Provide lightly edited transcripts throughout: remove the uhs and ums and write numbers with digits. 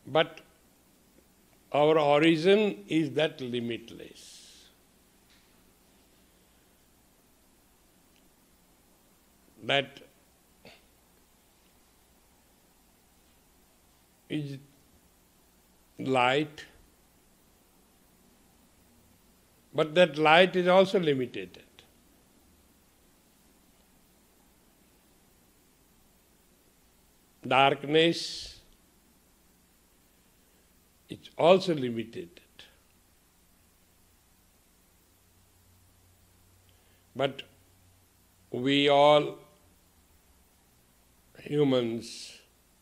But our origin is that limitless. That is light, but that light is also limited. Darkness is also limited. But we all humans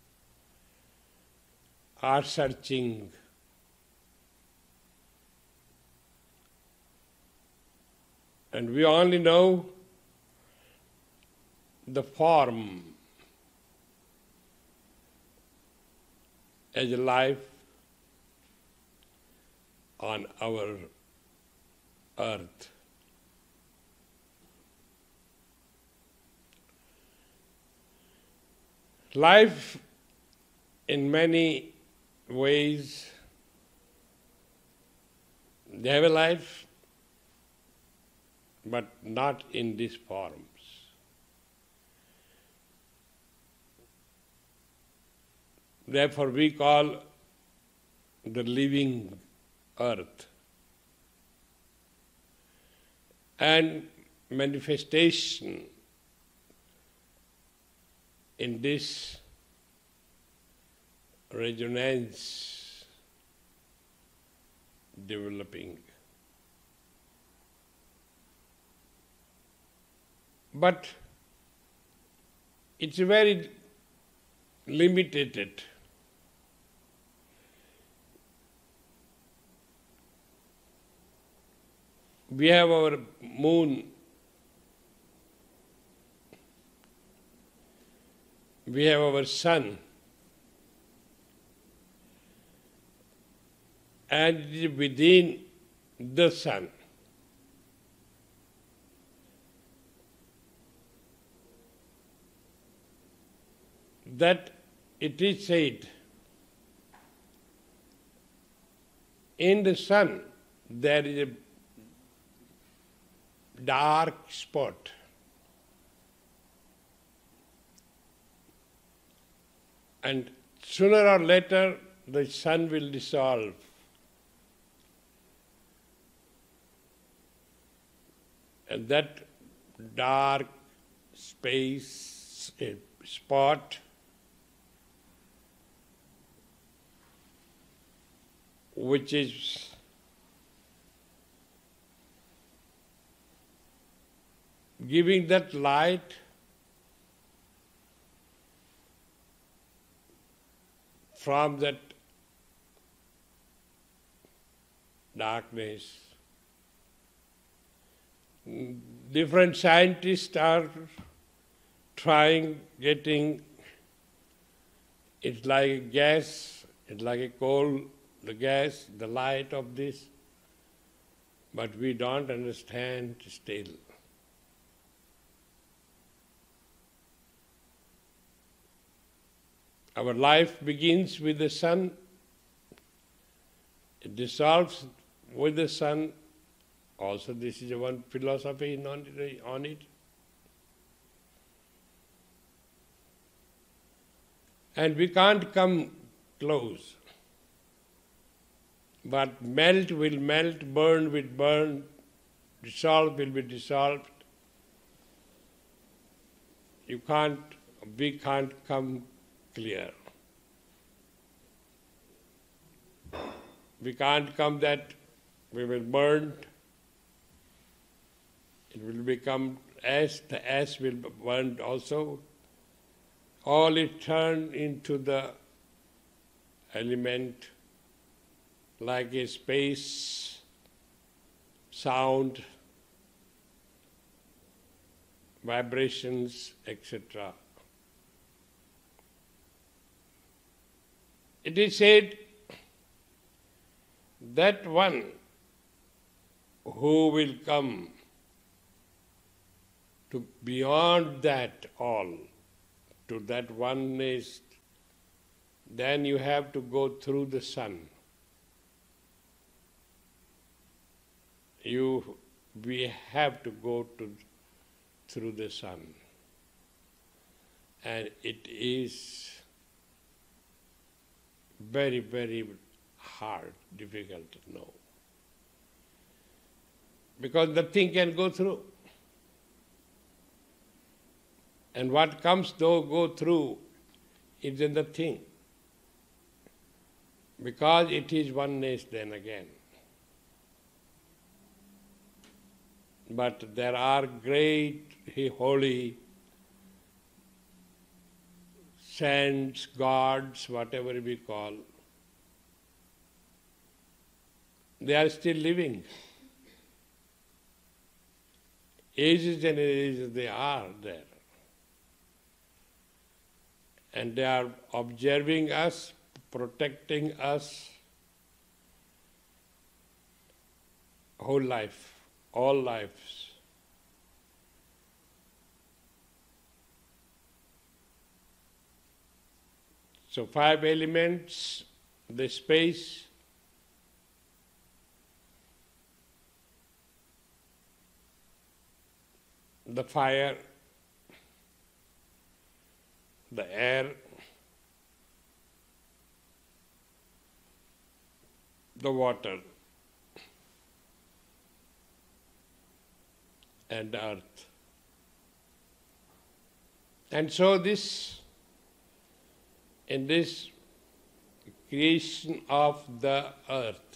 are searching and we only know the form as a life on our earth. Life in many ways, they have a life, but not in these forms. Therefore we call the living earth. And manifestation in this resonance developing. But it's very limited. We have our moon, we have our sun, and within the sun, that it is said, in the sun there is a dark spot. And sooner or later the sun will dissolve. And that dark space, spot, which is giving that light from that darkness. Different scientists are trying, getting, it's like a gas, it's like a coal, the gas, the light of this, but we don't understand still. Our life begins with the sun, it dissolves with the sun. Also, this is one philosophy on it. And we can't come close. But melt will melt, burn will burn, dissolve will be dissolved. We can't come clear. We can't come that we will burn. It will become ash, the ash will be burned also. All is turned into the element like a space, sound, vibrations, etc. It is said that one who will come to beyond that all, to that oneness, then you have to go through the sun. We have to go through the sun. And it is very, very hard, difficult to know. Because nothing can go through. And what comes though go through is in the thing. Because it is oneness then again. But there are great, holy saints, gods, whatever we call. They are still living. Ages and ages they are there. And they are observing us, protecting us whole life, all lives. So 5 elements, the space, the fire, the air, the water, and the earth. And so in this creation of the earth,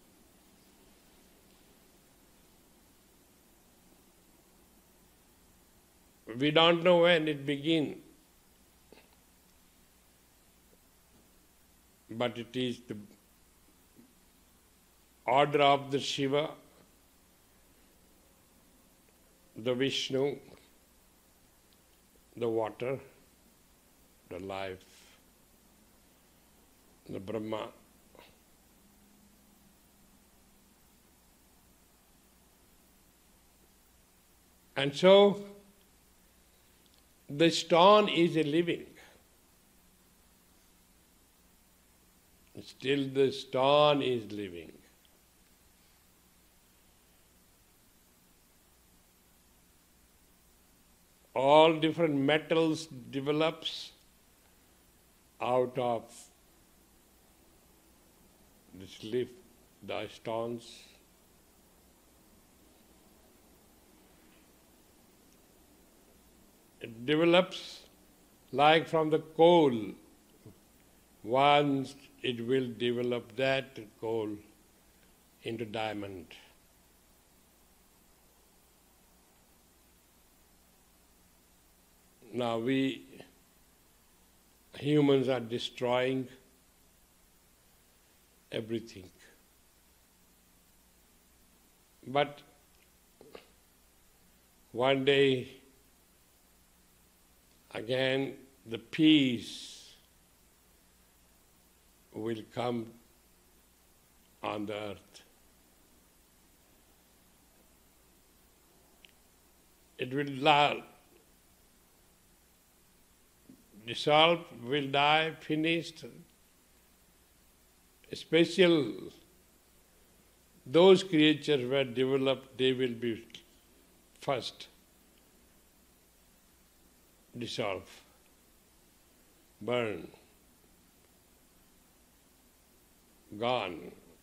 we don't know when it began, but it is the order of the Shiva, the Vishnu, the water, the life, the Brahma. And so the stone is a living. Still the stone is living. All different metals develops out of this leaf, the stones. It develops like from the coal. Once it will develop that coal into diamond. Now we humans are destroying everything. But one day again the peace will come on the earth. It will dissolve, will die, finished. Special, those creatures were developed, they will be first dissolve, burn, gone.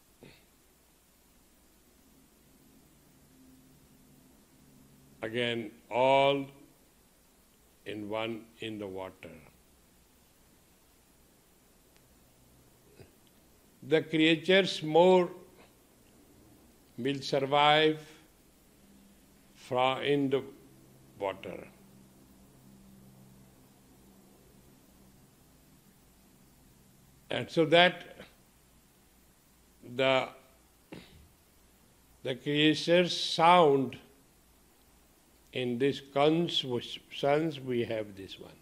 Again, all in one in the water. The creatures more will survive in the water. And so that the creator's sound in this suns we have this one.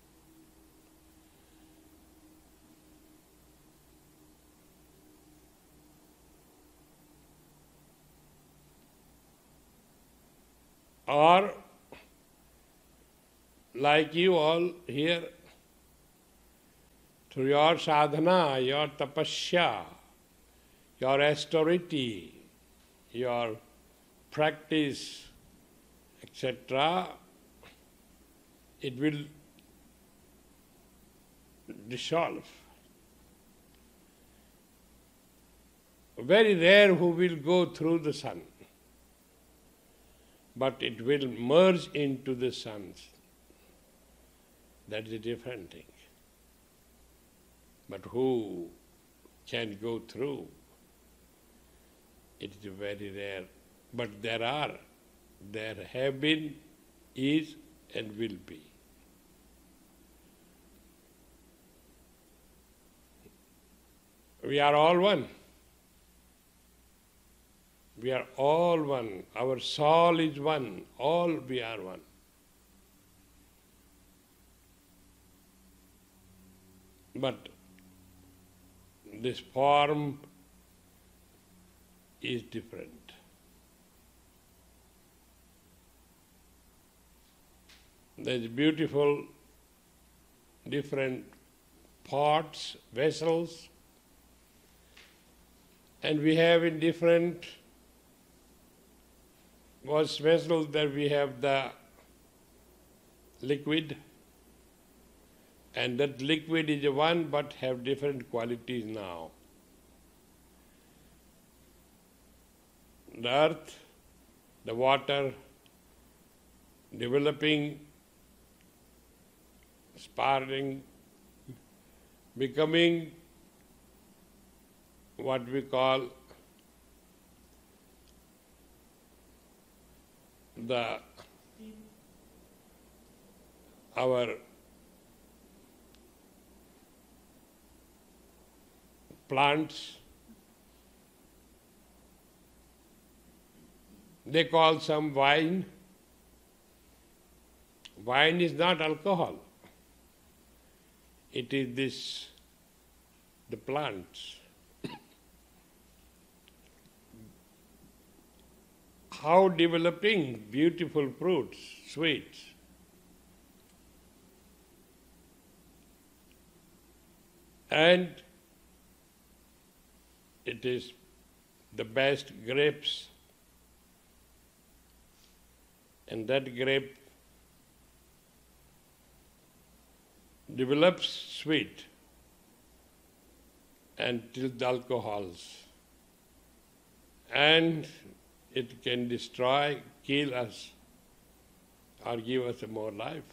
Or like you all here, through your sadhana, your tapasya, your austerity, your practice, etc., it will dissolve. Very rare who will go through the sun, but it will merge into the sun. That is a different thing. But who can go through? It is very rare. But there have been, is, and will be. We are all one. We are all one. Our soul is one. All we are one. But this form is different. There's beautiful different pots, vessels, and we have in different vessels that we have the liquid, and that liquid is one but have different qualities now. The earth, the water, developing, sparring, becoming what we call our plants. They call some wine. Wine is not alcohol. It is the plants. How developing beautiful fruits, sweets. And it is the best grapes, and that grape develops sweet until the alcohols, and it can destroy, kill us, or give us more life.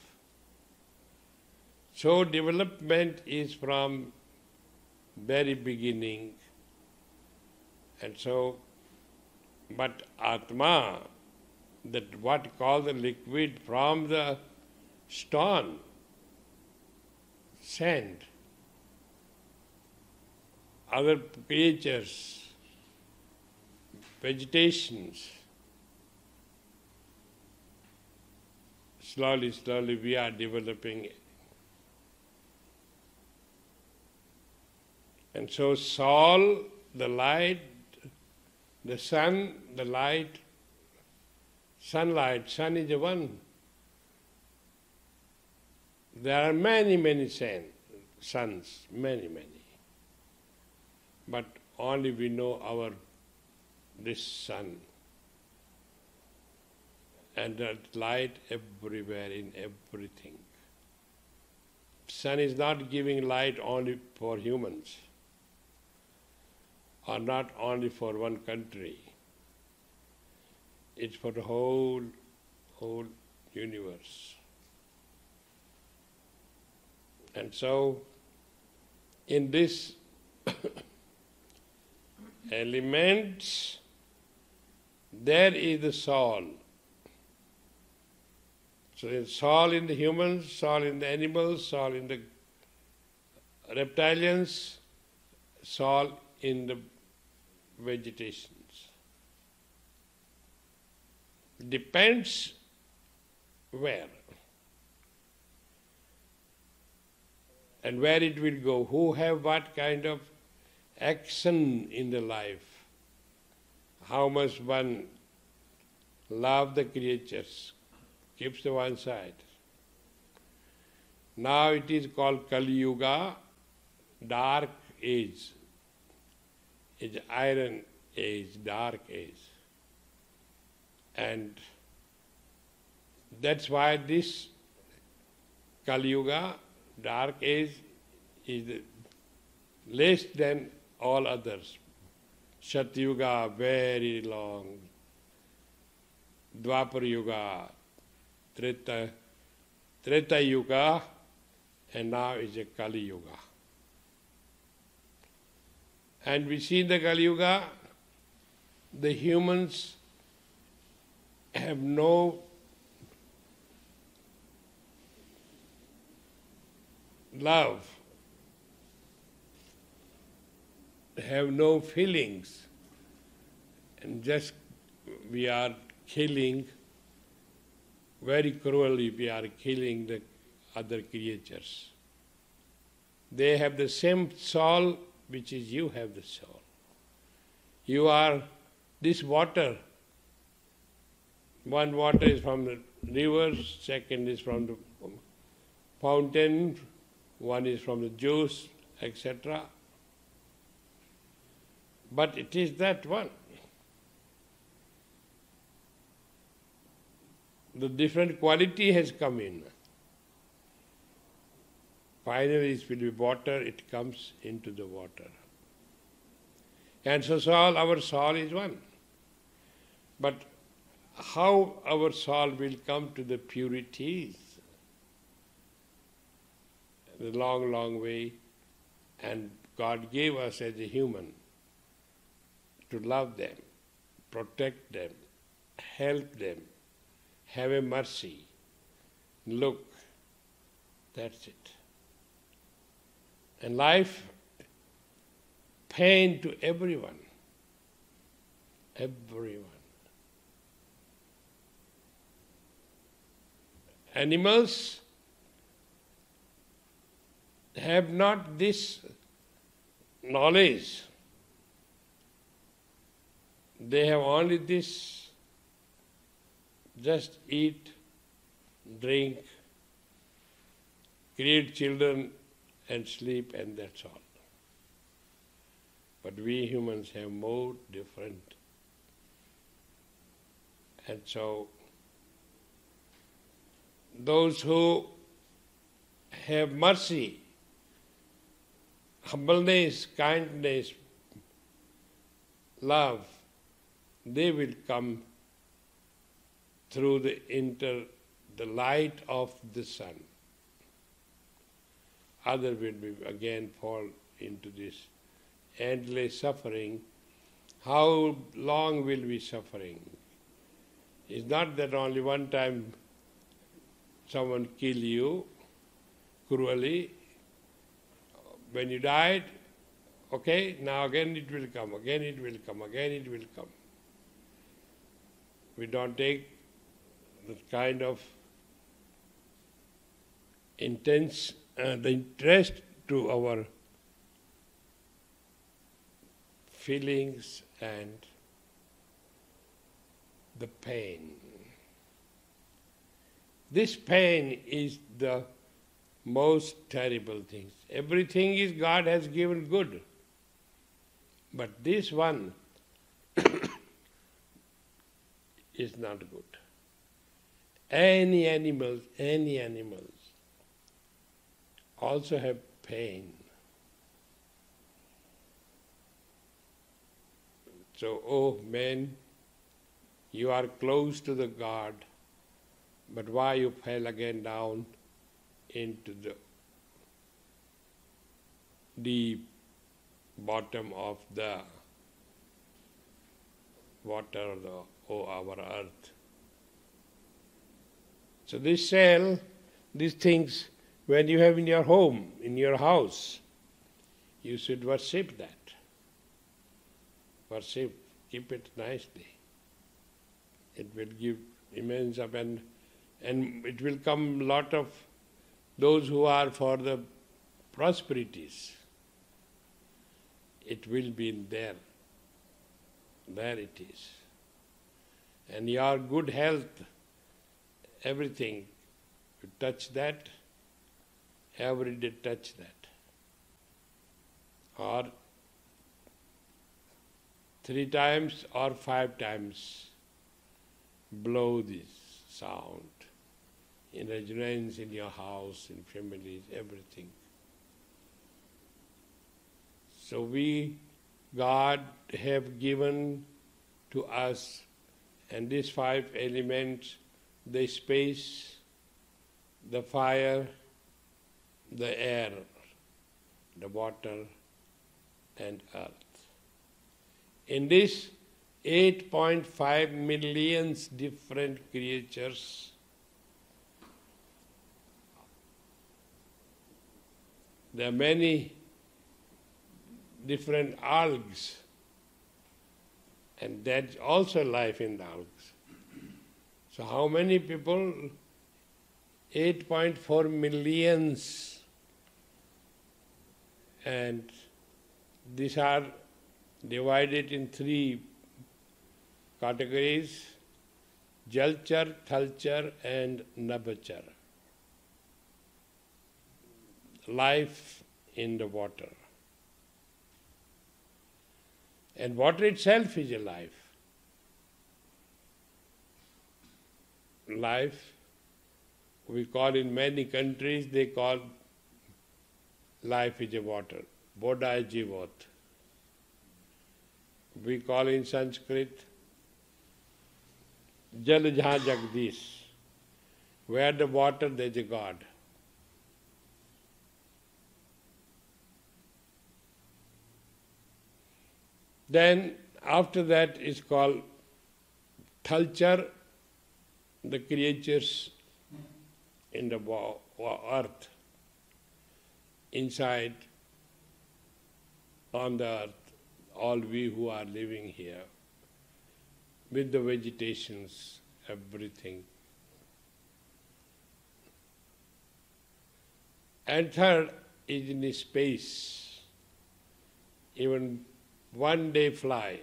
So development is from very beginning, and so, but Atma, that what called the liquid from the stone, sand, other creatures, vegetations, slowly we are developing it. And so soul, the light, the sun, the light, sunlight, sun is the one. There are many suns, many. But only we know this sun. And that light everywhere in everything. Sun is not giving light only for humans, or not only for one country. It's for the whole universe. And so, in this elements, there is the soul. So there's soul in the humans, soul in the animals, soul in the reptilians, soul in the vegetations. Depends where and where it will go, who have what kind of action in the life, how much one love the creatures, keeps to one side. Now it is called Kali Yuga, dark age. Is iron age, dark age. And that's why this Kali Yuga, dark age, is less than all others. Satyuga, very long. Dwapar Yuga, Treta Yuga, and now is a Kali Yuga. And we see in the Kali Yuga, the humans have no love, have no feelings, and just we are killing, very cruelly we are killing the other creatures. They have the same soul which is you have the soul. You are this water. One water is from the rivers, second is from the fountain, one is from the juice, etc. But it is that one. The different quality has come in. Finally, it will be water, it comes into the water. And so all our soul is one. But how our soul will come to the purity is the long, long way. And God gave us as a human to love them, protect them, help them, have a mercy. Look, that's it. And life, pain to everyone. Everyone. Animals have not this knowledge. They have only this, just eat, drink, create children, and sleep, and that's all. But we humans have more different. And so, those who have mercy, humbleness, kindness, love, they will come through the light of the sun. Others will be again fall into this endless suffering. How long will we suffering? It's not that only one time someone kill you cruelly. When you died, okay, now again it will come, again it will come, again it will come. We don't take that kind of intense the interest to our feelings and the pain. This pain is the most terrible thing. Everything is God has given good. But this one is not good. Any animals also have pain. So, oh man, you are close to the God, but why you fell again down into the deep bottom of the water, our earth. So this cell, these things, when you have in your home, in your house, you should worship that. Worship, keep it nicely. It will give immense up and it will come lot of those who are for the prosperities. It will be in there. There it is. And your good health, everything, you touch that, every day touch that. or 3 times or 5 times blow this sound in resonance in your house, in families, everything. So God have given to us, and these 5 elements, the space, the fire, the air, the water, and earth. In this 8.5 million different creatures, there are many different algae, and that's also life in the algae. So how many people? 8.4 millions, and these are divided in 3 categories: Jalchar, Thalchar and Nabhachar. Life in the water. And water itself is a life. Life, we call in many countries, they call life is a water. Bodha is jivat. We call in Sanskrit Jal Jahan Jagdish. Where the water, there is a God. Then after that is called Thalchar, the creatures in the earth, inside, on the earth, all we who are living here, with the vegetations, everything. And third is in space, even one day fly,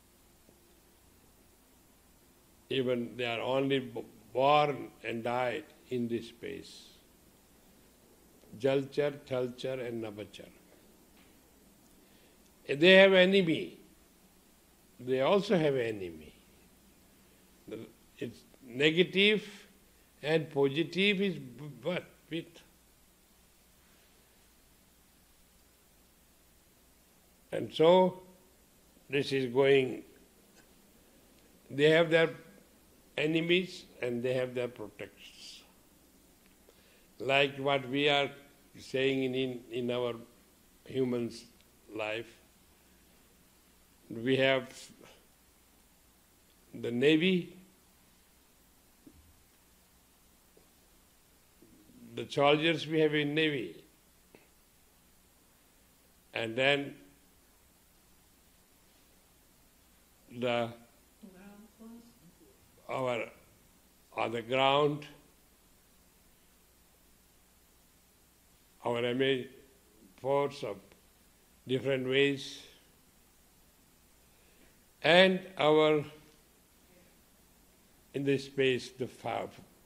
even they are only born and died in this space. Jalchar, Thalchar and Nabhachar. They have enemy. They also have enemy. It's negative and positive is what? With. And so this is going, they have their enemies and they have their protectors. Like what we are saying in our human's life, we have the Navy, the soldiers we have in Navy, and then our on the ground, our MA force of different ways, and our in the space the fire.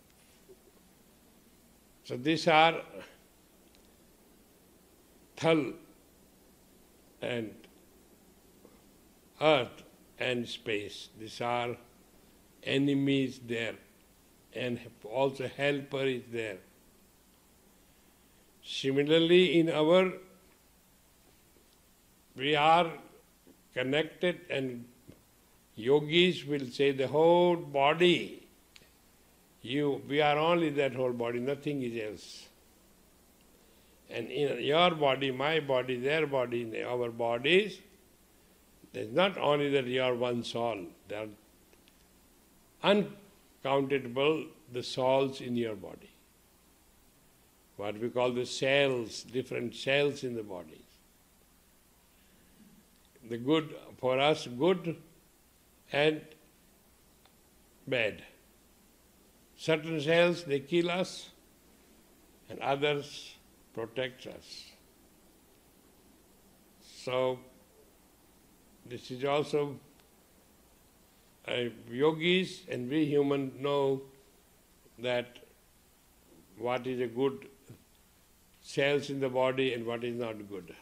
So these are Thal and earth and space. These are enemies there, and also helper is there. Similarly, in our, we are connected, and yogis will say the whole body, we are only that whole body, nothing is else. And in your body, my body, their body, in our bodies, there's not only that you are one soul, there are uncountable the souls in your body. What we call the cells, different cells in the body. The good, for us, good and bad. Certain cells, they kill us, and others protect us. So, this is also, yogis and we human know that what is a good cells in the body and what is not good.